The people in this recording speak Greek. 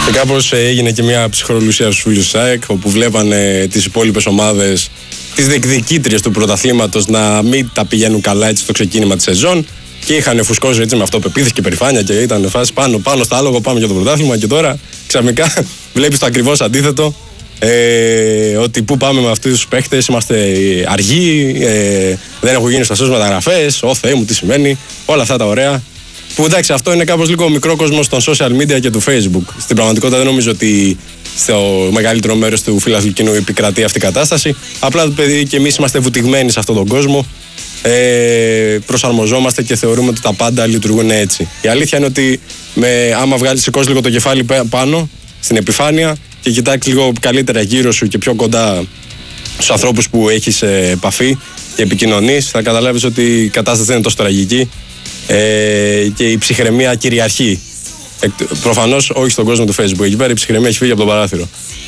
Και κάπως έγινε και μια ψυχρολουσία στους φίλους της ΑΕΚ, όπου βλέπανε τις υπόλοιπες ομάδες, τις διεκδικήτριες του πρωταθλήματος, να μην τα πηγαίνουν καλά έτσι στο ξεκίνημα της σεζόν. Και είχαν φουσκώσει έτσι με αυτοπεποίθηση και περηφάνεια και ήταν φάση πάνω στα άλογο, πάμε για το πρωτάθλημα. Και τώρα ξαφνικά βλέπεις το ακριβώς αντίθετο. Ότι πού πάμε με αυτούς τους παίχτες, είμαστε αργοί, δεν έχουν γίνει σωστές μεταγραφές. Ω Θεέ μου, τι σημαίνει, όλα αυτά τα ωραία. Που εντάξει, αυτό είναι κάπως λίγο μικρό κόσμος των social media και του Facebook. Στην πραγματικότητα δεν νομίζω ότι στο μεγαλύτερο μέρος του φιλαθλικού επικρατεί αυτή η κατάσταση. Απλά παιδί και εμείς είμαστε βουτυγμένοι σε αυτόν τον κόσμο. Προσαρμοζόμαστε και θεωρούμε ότι τα πάντα λειτουργούν έτσι. Η αλήθεια είναι ότι άμα σηκώσει λίγο το κεφάλι πάνω στην επιφάνεια και κοιτάξει λίγο καλύτερα γύρω σου και πιο κοντά στους ανθρώπους που έχεις επαφή και επικοινωνείς, θα καταλάβεις ότι η κατάσταση δεν είναι τόσο τραγική και η ψυχραιμία κυριαρχεί. Προφανώς όχι στον κόσμο του Facebook. Εκεί πέρα η ψυχραιμία έχει φύγει από το παράθυρο.